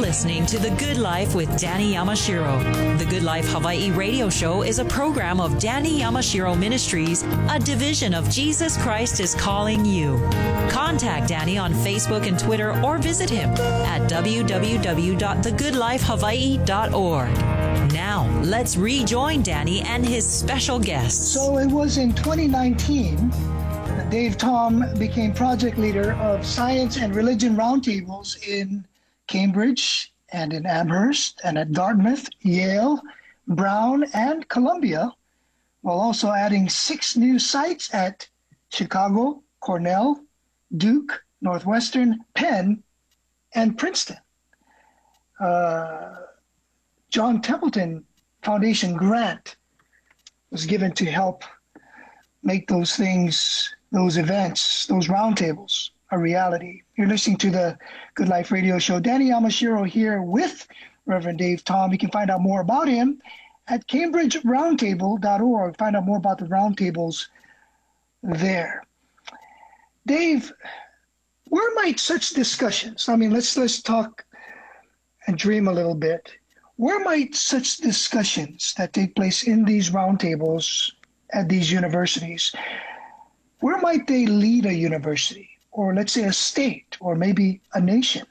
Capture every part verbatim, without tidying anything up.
listening to The Good Life with Danny Yamashiro. The Good Life Hawaii radio show is a program of Danny Yamashiro Ministries, a division of Jesus Christ is Calling You. Contact Danny on Facebook and Twitter or visit him at w w w dot the good life hawaii dot org. Now, let's rejoin Danny and his special guests. So it was in twenty nineteen that Dave Tom became project leader of Science and Religion Roundtables in Cambridge and in Amherst and at Dartmouth, Yale, Brown, and Columbia, while also adding six new sites at Chicago, Cornell, Duke, Northwestern, Penn, and Princeton. Uh, John Templeton Foundation grant was given to help make those things, those events, those roundtables a reality. You're listening to the Good Life Radio Show. Danny Yamashiro here with Reverend Dave Tom. You can find out more about him at cambridge roundtable dot org. Find out more about the roundtables there. Dave, where might such discussions, I mean, let's let's talk and dream a little bit. Where might such discussions that take place in these roundtables at these universities, where might they lead a university? Or let's say a state, or maybe a nation?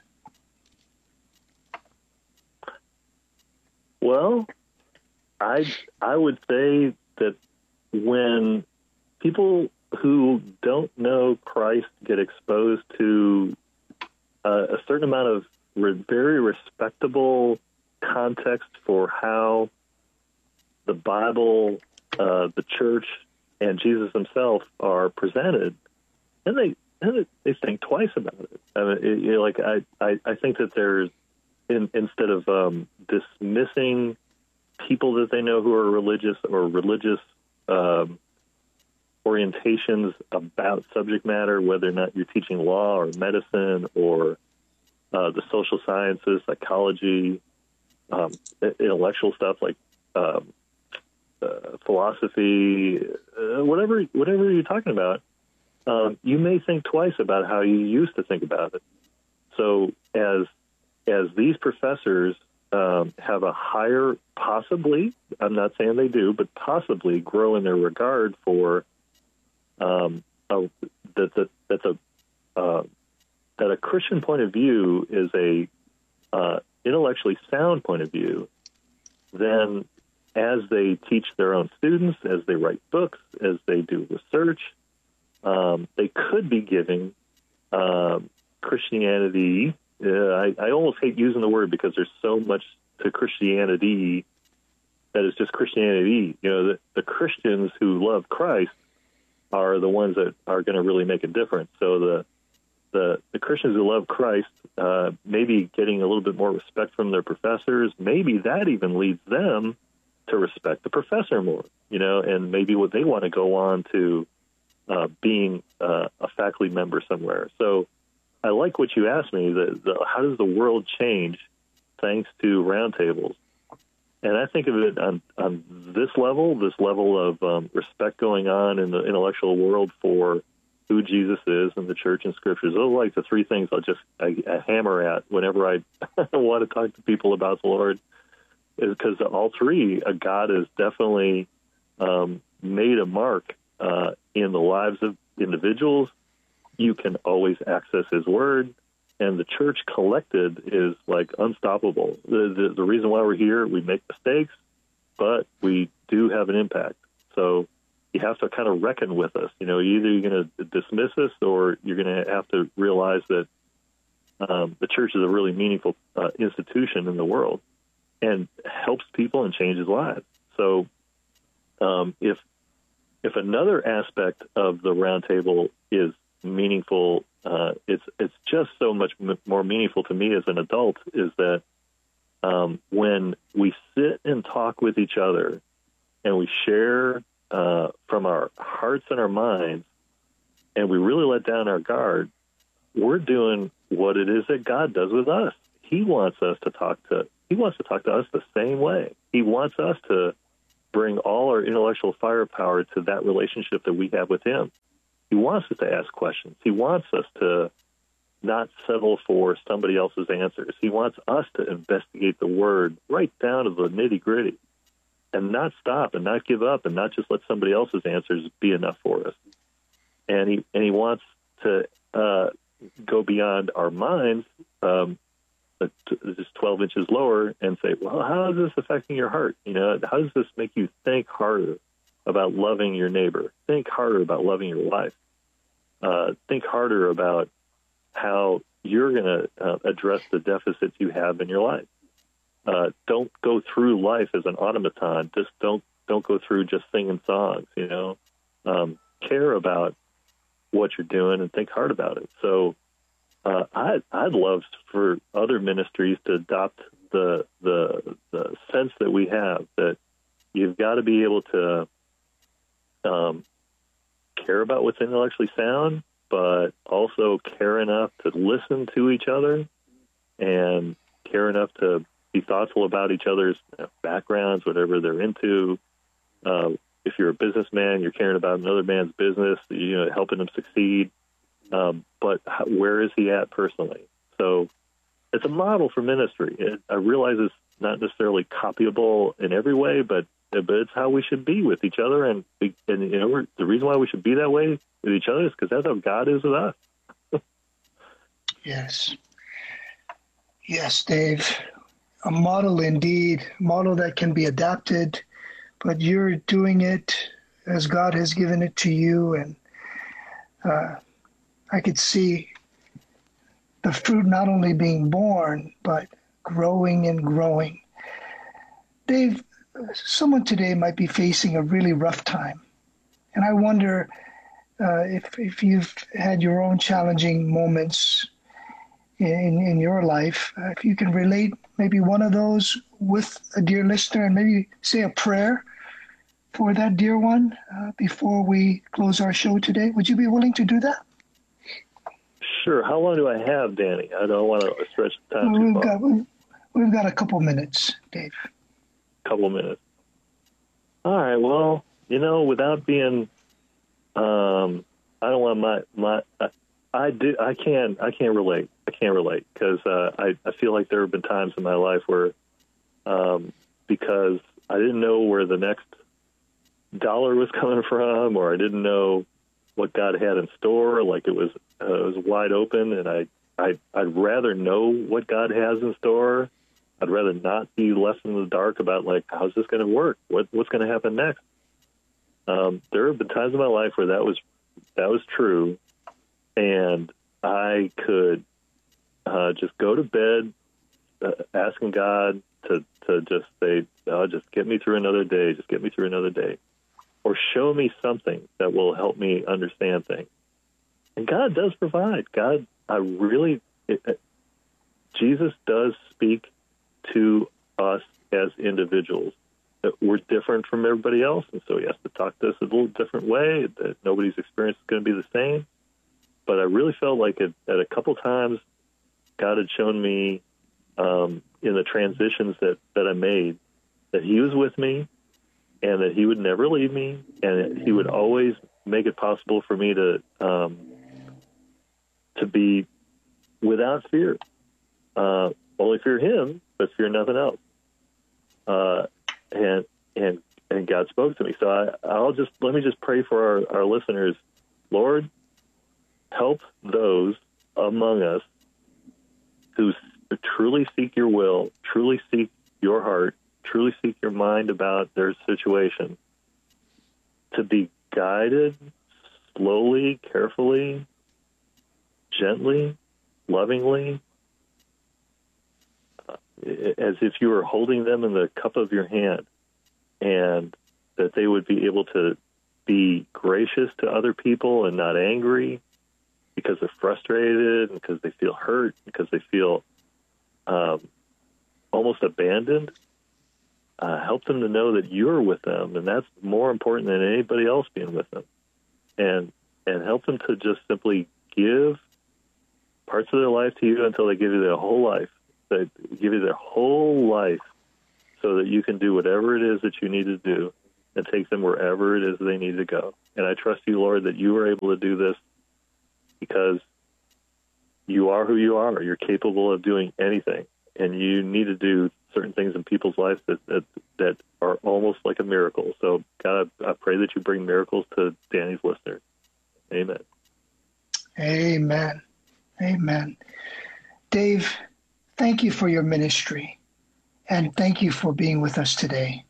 Well, I I would say that when people who don't know Christ get exposed to uh, a certain amount of re- very respectable context for how the Bible, uh, the church, and Jesus himself are presented, and they and they think twice about it. I mean, it, you know, like I, I, I think that there's in, instead of um, dismissing people that they know who are religious or religious um, orientations about subject matter, whether or not you're teaching law or medicine or uh, the social sciences, psychology, um, intellectual stuff like um, uh, philosophy, uh, whatever whatever you're talking about. Um, you may think twice about how you used to think about it. So as as these professors um, have a higher, possibly, I'm not saying they do, but possibly grow in their regard for um, a, that, that, that's a, uh, that a Christian point of view is a uh, intellectually sound point of view, then as they teach their own students, as they write books, as they do research, Um, they could be giving uh, Christianity. Uh, I, I almost hate using the word because there's so much to Christianity that is just Christianity. You know, the, the Christians who love Christ are the ones that are going to really make a difference. So the the, the Christians who love Christ, uh, maybe getting a little bit more respect from their professors, maybe that even leads them to respect the professor more. You know, and maybe what they want to go on to. Uh, being uh, a faculty member somewhere. So I like what you asked me, the, the, how does the world change thanks to roundtables? And I think of it on, on this level, this level of um, respect going on in the intellectual world for who Jesus is and the church and scriptures. Those are like the three things I'll just I, I hammer at whenever I want to talk to people about the Lord, is because all three, uh, God has definitely um, made a mark Uh, in the lives of individuals. You can always access his word, and the church collected is like unstoppable. The, the, the reason why we're here, we make mistakes, but we do have an impact. So you have to kind of reckon with us. You know, either you're going to dismiss us or you're going to have to realize that um, the church is a really meaningful uh, institution in the world and helps people and changes lives. So um, if If another aspect of the roundtable is meaningful, uh, it's it's just so much m- more meaningful to me as an adult, is that um, when we sit and talk with each other and we share uh, from our hearts and our minds, and we really let down our guard, we're doing what it is that God does with us. He wants us to talk to, he wants to talk to us the same way. He wants us to bring all our intellectual firepower to that relationship that we have with him. He wants us to ask questions. He wants us to not settle for somebody else's answers. He wants us to investigate the Word right down to the nitty-gritty and not stop and not give up and not just let somebody else's answers be enough for us. And he and he wants to uh, go beyond our minds, um, just twelve inches lower, and say, well, how is this affecting your heart? You know, how does this make you think harder about loving your neighbor? Think harder about loving your wife. Uh, think harder about how you're going to uh, address the deficits you have in your life. Uh, don't go through life as an automaton. Just don't don't go through just singing songs. You know, um, care about what you're doing and think hard about it. So uh, I, I'd love for other ministries to adopt the the the sense that we have, that you've got to be able to um, care about what's intellectually sound, but also care enough to listen to each other and care enough to be thoughtful about each other's backgrounds, whatever they're into. Uh, if you're a businessman, you're caring about another man's business, you know, helping him succeed. Um, but how, where is he at personally? So it's a model for ministry. It, I realize it's not necessarily copyable in every way, but but it's how we should be with each other. And, and you know, we're, the reason why we should be that way with each other is because that's how God is with us. Yes. Yes, Dave. A model indeed, a model that can be adapted, but you're doing it as God has given it to you. And uh, I could see the fruit not only being born, but growing and growing. Dave, someone today might be facing a really rough time. And I wonder uh, if, if you've had your own challenging moments in, in your life, uh, if you can relate maybe one of those with a dear listener and maybe say a prayer for that dear one uh, before we close our show today. Would you be willing to do that? Sure. How long do I have, Danny? I don't want to stretch the time well, too we've far. got we've, we've got a couple minutes, Dave. Couple minutes. All right. Well, you know, without being, um, I don't want my my. I, I do. I can. I can't relate. I can't relate because uh, I I feel like there have been times in my life where, um, because I didn't know where the next dollar was coming from, or I didn't know what God had in store. Like it was, uh, it was wide open, and I, I, I'd rather know what God has in store. I'd rather not be left in the dark about like, how's this going to work? What, what's going to happen next? Um, there have been times in my life where that was, that was true, and I could uh, just go to bed uh, asking God to, to just say, oh, just get me through another day. Just get me through another day. Or show me something that will help me understand things. And God does provide. God, I really, it, it, Jesus does speak to us as individuals. That we're different from everybody else, and so he has to talk to us a little different way, that nobody's experience is going to be the same. But I really felt like it, at a couple times, God had shown me um, in the transitions that, that I made that he was with me, and that he would never leave me, and he would always make it possible for me to um, to be without fear. Uh, only fear him, but fear nothing else. Uh, and and and God spoke to me. So I, I'll just let me just pray for our, our listeners. Lord, help those among us who truly seek your will, truly seek your heart, truly seek your mind about their situation, to be guided slowly, carefully, gently, lovingly, uh, as if you were holding them in the cup of your hand, and that they would be able to be gracious to other people and not angry because they're frustrated, and because they feel hurt, because they feel um, almost abandoned. Uh, help them to know that you're with them, and that's more important than anybody else being with them. And and help them to just simply give parts of their life to you until they give you their whole life. They give you their whole life so that you can do whatever it is that you need to do and take them wherever it is they need to go. And I trust you, Lord, that you are able to do this because you are who you are. You're capable of doing anything, and you need to do certain things in people's lives that that, that are almost like a miracle. So, God, I, I pray that you bring miracles to Danny's listeners. Amen. Amen. Amen. Dave, thank you for your ministry, and thank you for being with us today.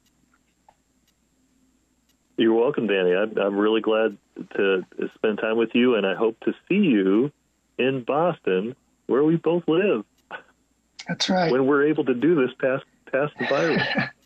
You're welcome, Danny. I'm, I'm really glad to spend time with you, and I hope to see you in Boston, where we both live. That's right. When we're able to do this past, past the virus.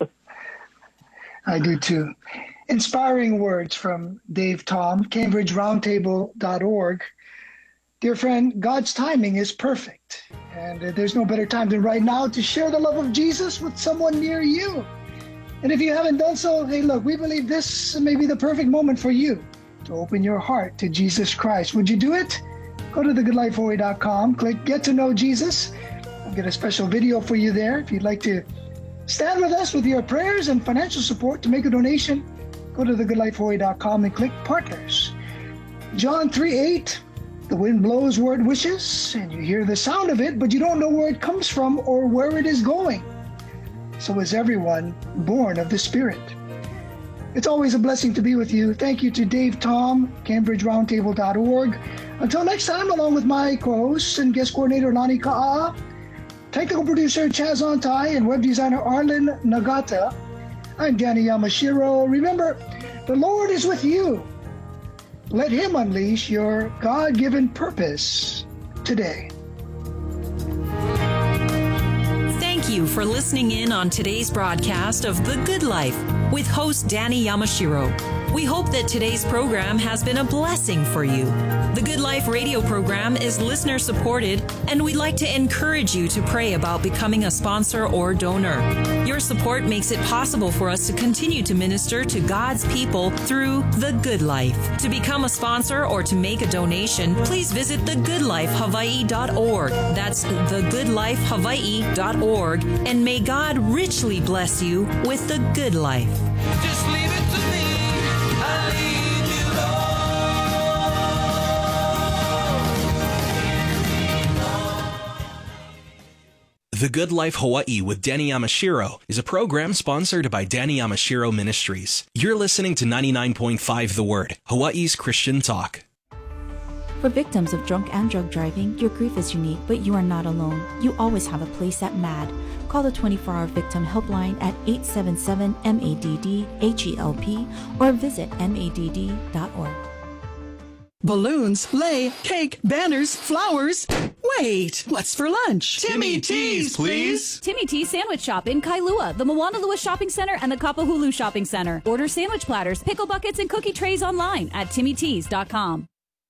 I do too. Inspiring words from Dave Tom, Cambridge Roundtable dot org. Dear friend, God's timing is perfect, and uh, there's no better time than right now to share the love of Jesus with someone near you. And if you haven't done so, hey, look, we believe this may be the perfect moment for you to open your heart to Jesus Christ. Would you do it? Go to the good life hawaii dot com, click Get to Know Jesus. I'll get a special video for you there. If you'd like to stand with us with your prayers and financial support to make a donation, go to the good life hawaii dot com and click Partners. John three eight, the wind blows where it wishes, and you hear the sound of it, but you don't know where it comes from or where it is going. So is everyone born of the Spirit. It's always a blessing to be with you. Thank you to Dave Tom, Cambridge Roundtable dot org. Until next time, along with my co-hosts and guest coordinator Nani Ka'a, technical producer Chaz Ontai, and web designer Arlen Nagata, I'm Danny Yamashiro. Remember, the Lord is with you. Let Him unleash your God-given purpose today. Thank you for listening in on today's broadcast of The Good Life with host Danny Yamashiro. We hope that today's program has been a blessing for you. The Good Life radio program is listener supported, and we'd like to encourage you to pray about becoming a sponsor or donor. Your support makes it possible for us to continue to minister to God's people through The Good Life. To become a sponsor or to make a donation, please visit the good life hawaii dot org. That's the good life hawaii dot org, and may God richly bless you with the good life. Just leave it to me. I leave you, Lord. The Good Life Hawaii with Danny Yamashiro is a program sponsored by Danny Yamashiro Ministries. You're listening to ninety-nine point five The Word, Hawaii's Christian talk. For victims of drunk and drug driving, your grief is unique, but you are not alone. You always have a place at M A D. Call the twenty-four hour Victim Helpline at eight seven seven M A D D H E L P or visit M A D D dot org. Balloons, sleigh, cake, banners, flowers. Wait, what's for lunch? Timmy T's, please. Timmy T's Sandwich Shop in Kailua, the Moanalua Shopping Center, and the Kapahulu Shopping Center. Order sandwich platters, pickle buckets, and cookie trays online at timmy tees dot com.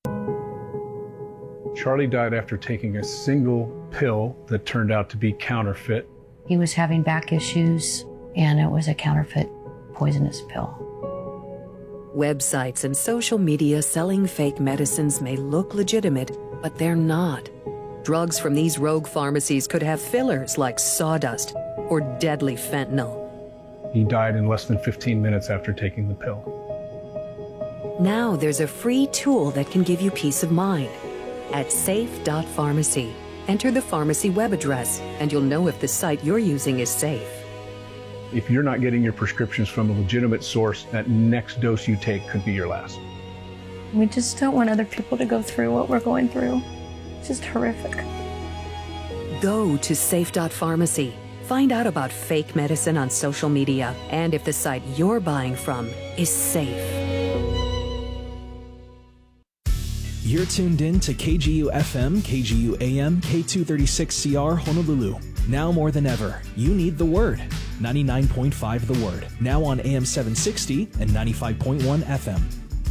Charlie died after taking a single pill that turned out to be counterfeit. He was having back issues, and it was a counterfeit poisonous pill. Websites and social media selling fake medicines may look legitimate, but they're not. Drugs from these rogue pharmacies could have fillers like sawdust or deadly fentanyl. He died in less than fifteen minutes after taking the pill. Now there's a free tool that can give you peace of mind. At safe dot pharmacy, enter the pharmacy web address, and you'll know if the site you're using is safe. If you're not getting your prescriptions from a legitimate source, that next dose you take could be your last. We just don't want other people to go through what we're going through. It's just horrific. Go to safe dot pharmacy. Find out about fake medicine on social media and if the site you're buying from is safe. You're tuned in to K G U F M, K G U A M, K two thirty-six C R Honolulu. Now more than ever, you need the Word. ninety-nine point five The Word. Now on A M seven sixty and ninety-five point one F M.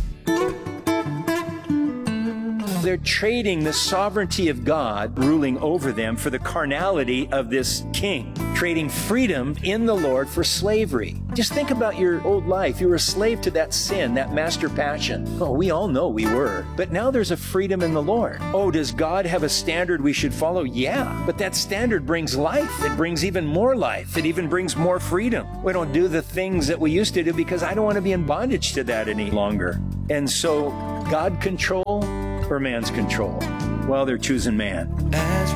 They're trading the sovereignty of God ruling over them for the carnality of this king, trading freedom in the Lord for slavery. Just think about your old life. You were a slave to that sin, that master passion. Oh, we all know we were. But now there's a freedom in the Lord. Oh, does God have a standard we should follow? Yeah. But that standard brings life. It brings even more life. It even brings more freedom. We don't do the things that we used to do because I don't want to be in bondage to that any longer. And so, God control or man's control? well, they're choosing man.